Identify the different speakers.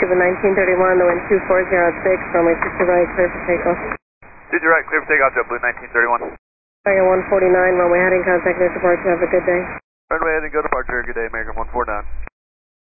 Speaker 1: Cuba 1931, the wind 240 at 6, runway 60 right, clear for takeoff.
Speaker 2: 60 right, clear for takeoff, JetBlue 1931.
Speaker 1: Tiger 149, runway heading, contact near departure, have a good day.
Speaker 2: Runway heading, go departure, good day, American 149.